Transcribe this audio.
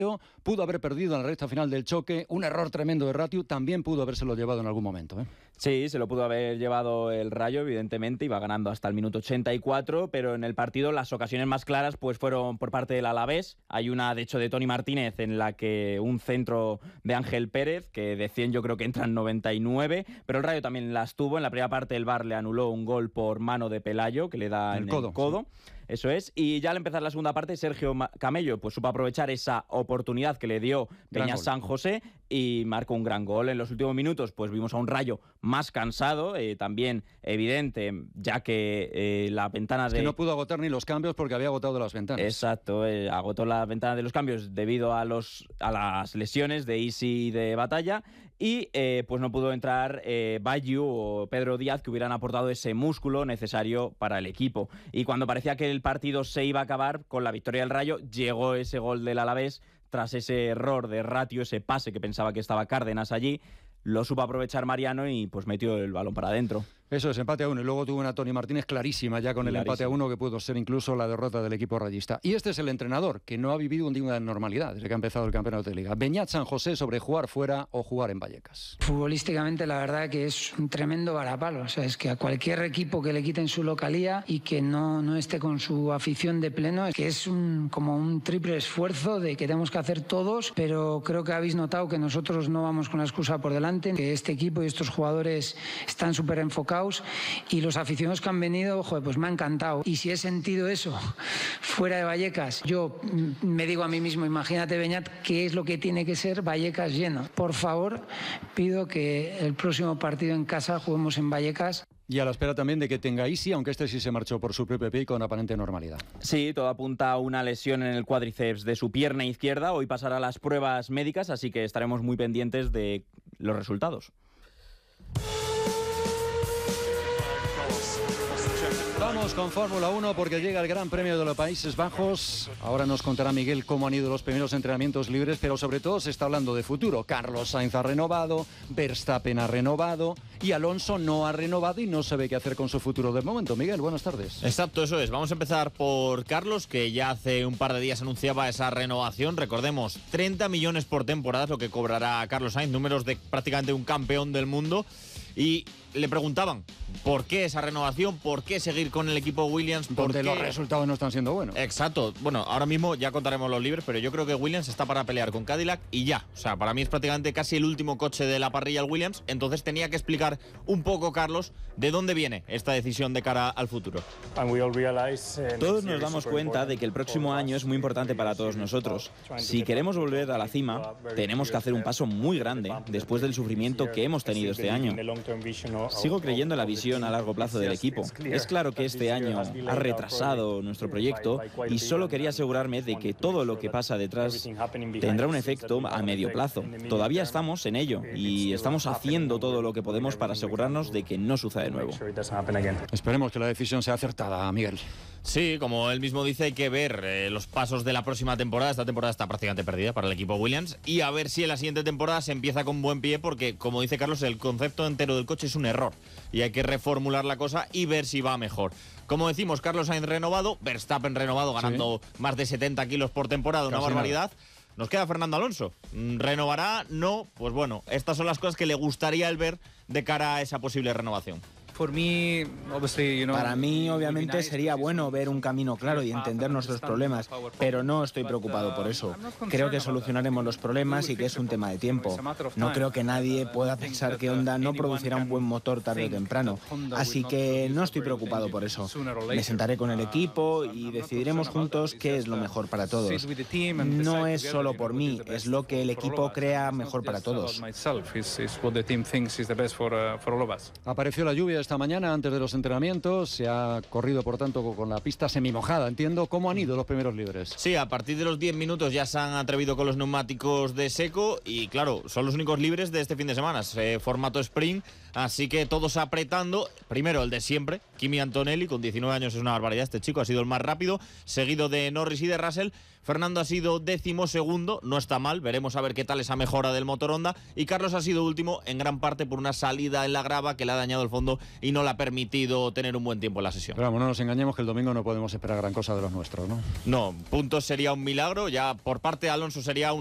pudo haber perdido en la recta final del choque, un error tremendo de Ratiu, también pudo habérselo llevado en algún momento, ¿eh? Sí, se lo pudo haber llevado el Rayo, evidentemente, iba ganando hasta el minuto 84, pero en el partido las ocasiones más claras pues fueron por parte del Alavés. Hay una, de hecho, de Toni Martínez, en la que un centro de Ángel Pérez, que de 100 yo creo que entran 99, pero el Rayo también las tuvo. En la primera parte el VAR le anuló un gol por mano de Pelayo, que le da en el codo. Sí. Eso es, y ya al empezar la segunda parte, Sergio Camello pues supo aprovechar esa oportunidad que le dio Beñat San José y marcó un gran gol. En los últimos minutos pues vimos a un Rayo más cansado, también evidente, ya que la ventana de... que no pudo agotar ni los cambios porque había agotado las ventanas. Exacto, agotó la ventana de los cambios debido a las lesiones de Isi y de Batalla, y pues no pudo entrar Bayu o Pedro Díaz, que hubieran aportado ese músculo necesario para el equipo. Y cuando parecía que el partido se iba a acabar con la victoria del Rayo, llegó ese gol del Alavés tras ese error de Ratiu, ese pase que pensaba que estaba Cárdenas allí. Lo supo aprovechar Mariano y pues metió el balón para adentro. Eso es, empate a 1. Y luego tuvo una Toni Martínez clarísima ya con el empate a 1, que pudo ser incluso la derrota del equipo rayista. Y este es el entrenador, que no ha vivido un día de normalidad desde que ha empezado el campeonato de Liga. Beñat San José sobre jugar fuera o jugar en Vallecas. Futbolísticamente la verdad que es un tremendo varapalo. O sea, es que a cualquier equipo que le quiten su localía y que no esté con su afición de pleno, es que es como un triple esfuerzo de que tenemos que hacer todos, pero creo que habéis notado que nosotros no vamos con la excusa por delante, que este equipo y estos jugadores están súper enfocados. Y los aficionados que han venido, joder, pues me ha encantado. Y si he sentido eso fuera de Vallecas, yo me digo a mí mismo, imagínate, Beñat, qué es lo que tiene que ser Vallecas lleno. Por favor, pido que el próximo partido en casa juguemos en Vallecas. Y a la espera también de que tenga Isi, aunque este sí se marchó por su propio pie con aparente normalidad. Sí, todo apunta a una lesión en el cuádriceps de su pierna izquierda. Hoy pasará las pruebas médicas, así que estaremos muy pendientes de los resultados. Vamos con Fórmula 1 porque llega el Gran Premio de los Países Bajos. Ahora nos contará Miguel cómo han ido los primeros entrenamientos libres, pero sobre todo se está hablando de futuro. Carlos Sainz ha renovado, Verstappen ha renovado y Alonso no ha renovado y no sabe qué hacer con su futuro de momento. Miguel, buenas tardes. Exacto, eso es. Vamos a empezar por Carlos, que ya hace un par de días anunciaba esa renovación. Recordemos, 30 millones por temporada es lo que cobrará Carlos Sainz, números de prácticamente un campeón del mundo. Y le preguntaban por qué esa renovación, por qué seguir con el equipo Williams, porque los resultados no están siendo buenos. Exacto. Bueno, ahora mismo ya contaremos los libres, pero yo creo que Williams está para pelear con Cadillac y ya. O sea, para mí es prácticamente casi el último coche de la parrilla el Williams. Entonces tenía que explicar un poco, Carlos, de dónde viene esta decisión de cara al futuro. Todos nos damos cuenta de que el próximo año es muy importante para todos nosotros. Si queremos volver a la cima, tenemos que hacer un paso muy grande después del sufrimiento que hemos tenido este año. Sigo creyendo en la visión a largo plazo del equipo. Es claro que este año ha retrasado nuestro proyecto y solo quería asegurarme de que todo lo que pasa detrás tendrá un efecto a medio plazo. Todavía estamos en ello y estamos haciendo todo lo que podemos para asegurarnos de que no suceda de nuevo. Esperemos que la decisión sea acertada, Miguel. Sí, como él mismo dice, hay que ver los pasos de la próxima temporada. Esta temporada está prácticamente perdida para el equipo Williams y a ver si en la siguiente temporada se empieza con buen pie, porque, como dice Carlos, el concepto entero del coche es un error y hay que reformular la cosa y ver si va mejor. Como decimos, Carlos Sainz renovado, Verstappen renovado, ganando más de 70 kilos por temporada, una barbaridad. Nos queda Fernando Alonso. ¿Renovará? No. Pues bueno, estas son las cosas que le gustaría el ver de cara a esa posible renovación. Para mí, obviamente, sería bueno ver un camino claro y entender nuestros problemas, pero no estoy preocupado por eso. Creo que solucionaremos los problemas y que es un tema de tiempo. No creo que nadie pueda pensar que Honda no producirá un buen motor tarde o temprano, así que no estoy preocupado por eso. Me sentaré con el equipo y decidiremos juntos qué es lo mejor para todos. No es solo por mí, es lo que el equipo crea mejor para todos. Apareció la lluvia esta mañana antes de los entrenamientos, se ha corrido por tanto con la pista semimojada, entiendo. ¿Cómo han ido los primeros libres? Sí, a partir de los 10 minutos ya se han atrevido con los neumáticos de seco y claro, son los únicos libres de este fin de semana, formato sprint, así que todos apretando. Primero el de siempre, Kimi Antonelli, con 19 años, es una barbaridad este chico, ha sido el más rápido, seguido de Norris y de Russell, Fernando ha sido 12º, no está mal, veremos a ver qué tal esa mejora del motor Honda, y Carlos ha sido último en gran parte por una salida en la grava que le ha dañado el fondo y no le ha permitido tener un buen tiempo en la sesión. Pero vamos, no nos engañemos que el domingo no podemos esperar gran cosa de los nuestros, ¿no? No, puntos sería un milagro, ya por parte de Alonso sería